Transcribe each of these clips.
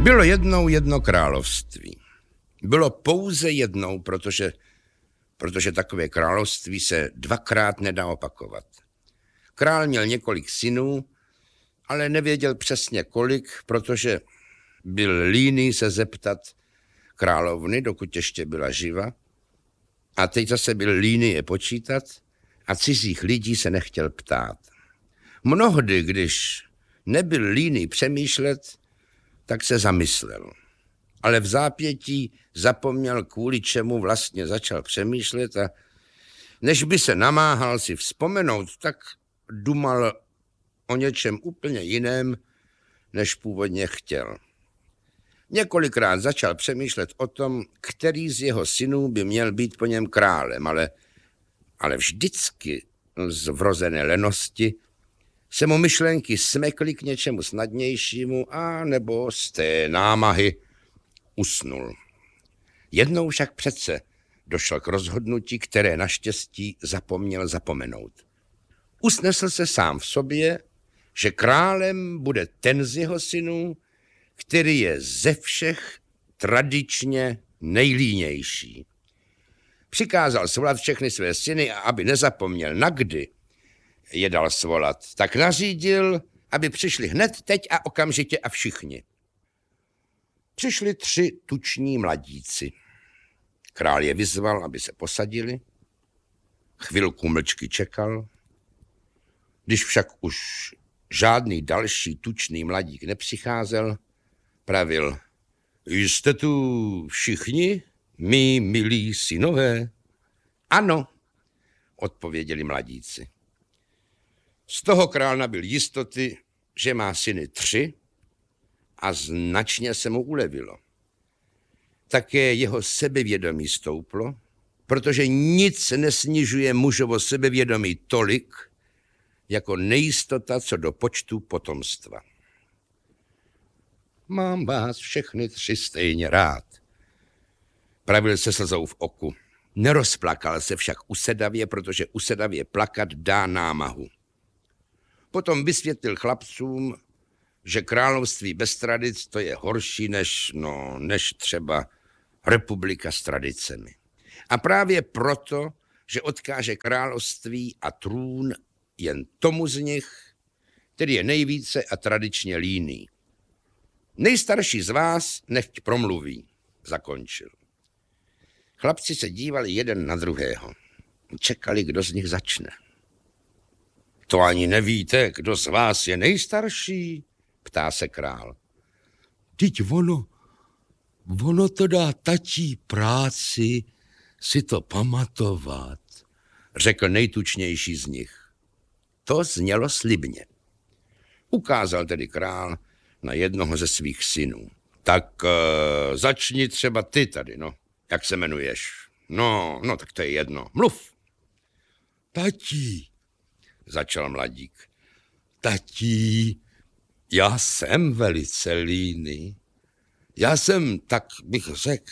Bylo jednou jedno království. Bylo pouze jednou, protože takové království se dvakrát nedá opakovat. Král měl několik synů, ale nevěděl přesně kolik, protože byl líný se zeptat královny, dokud ještě byla živa, a teď zase byl líný je počítat a cizích lidí se nechtěl ptát. Mnohdy, když nebyl líný přemýšlet, tak se zamyslel. Ale v zápětí zapomněl, kvůli čemu vlastně začal přemýšlet, a než by se namáhal si vzpomenout, tak dumal o něčem úplně jiném, než původně chtěl. Několikrát začal přemýšlet o tom, který z jeho synů by měl být po něm králem, ale vždycky z vrozené lenosti se mu myšlenky smekly k něčemu snadnějšímu a nebo z té námahy usnul. Jednou však přece došel k rozhodnutí, které naštěstí zapomněl zapomenout. Usnesl se sám v sobě, že králem bude ten z jeho synů, který je ze všech tradičně nejlínější. Přikázal svolat všechny své syny a aby nezapomněl na kdy je dal svolat, tak nařídil, aby přišli hned teď a okamžitě a všichni. Přišli 3 tuční mladíci. Král je vyzval, aby se posadili. Chvilku mlčky čekal. Když však už žádný další tučný mladík nepřicházel, pravil: Jste tu všichni, mí milí synové? Ano, odpověděli mladíci. Z toho král nabyl jistoty, že má syny 3 a značně se mu ulevilo. Také jeho sebevědomí stouplo, protože nic nesnižuje mužovo sebevědomí tolik, jako nejistota co do počtu potomstva. Mám vás všechny 3 stejně rád, pravil se slzou v oku. Nerozplakal se však usedavě, protože usedavě plakat dá námahu. Potom vysvětlil chlapcům, že království bez tradic to je horší než třeba republika s tradicemi. A právě proto, že odkáže království a trůn jen tomu z nich, který je nejvíce a tradičně líný. Nejstarší z vás nechť promluví, zakončil. Chlapci se dívali jeden na druhého. Čekali, kdo z nich začne. To ani nevíte, kdo z vás je nejstarší, ptá se král. Vždyť ono to dá tatí práci si to pamatovat, řekl nejtučnější z nich. To znělo slibně. Ukázal tedy král na jednoho ze svých synů. Tak začni třeba ty tady, jak se jmenuješ? No, tak to je jedno. Mluv. Tatí, začal mladík. Tatí, já jsem velice líný. Já jsem, tak bych řekl,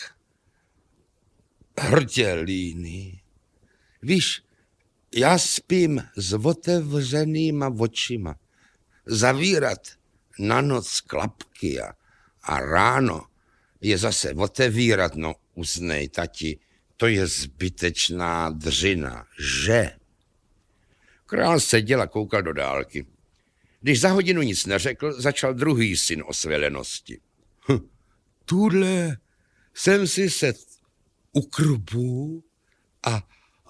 hrdě líný. Víš, já spím s otevřenýma očima. Zavírat na noc klapky a ráno je zase otevírat, uznej, tati, to je zbytečná dřina, že? Král seděl a koukal do dálky. Když za hodinu nic neřekl, začal druhý syn o své lenosti. Tudle jsem si set u krbu a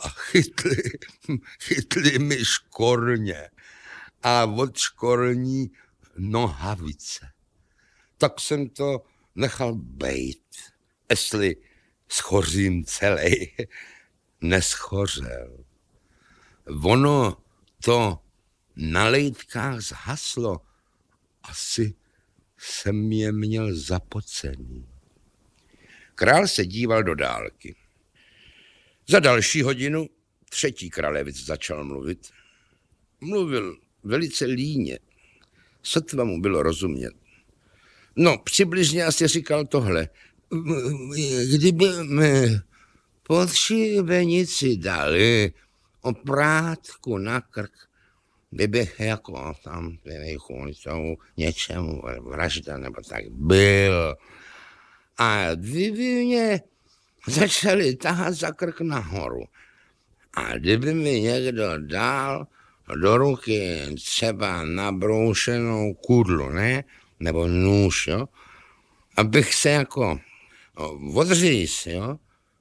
chytli mi škorně a od škorní nohavice. Tak jsem to nechal bejt, jestli schořím celej. Neschořel. Ono to na lejtkách zhaslo. Asi jsem je měl zapocený. Král se díval do dálky. Za další hodinu 3. kralevic začal mluvit. Mluvil velice líně. Sotva mu bylo rozumět. Přibližně asi říkal tohle. Kdyby mi pod šibenici dali oprátku na krk, kdybych jako tam kvůli tomu něčemu vražda nebo tak byl. A kdyby mě začali tahat za krk nahoru a kdyby mi někdo dal do ruky třeba nabroušenou kudlu, ne? Nebo nůž, jo? Abych se jako odříz, jo?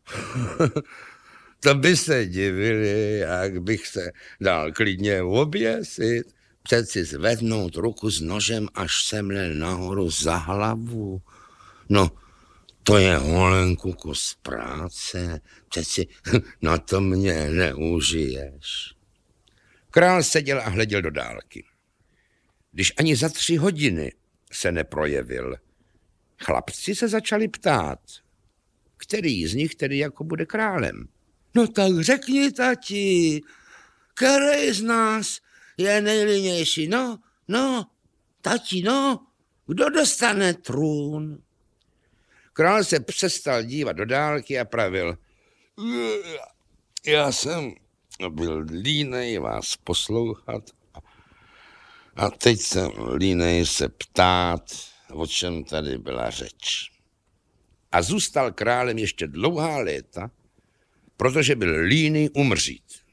To by se divili, jak bych se dal klidně oběsit. Přeci zvednout ruku s nožem až semle nahoru za hlavu. No, to je holenku kus práce. Přeci na to mě neužiješ. Král seděl a hleděl do dálky. Když ani za 3 hodiny se neprojevil, chlapci se začali ptát, který z nich tedy jako bude králem. No tak řekni, tati, který z nás je nejlinnější? No, tati, kdo dostane trůn? Král se přestal dívat do dálky a pravil, já jsem byl línej vás poslouchat a teď jsem línej se ptát, o čem tady byla řeč. A zůstal králem ještě dlouhá léta, protože byl líný umřít.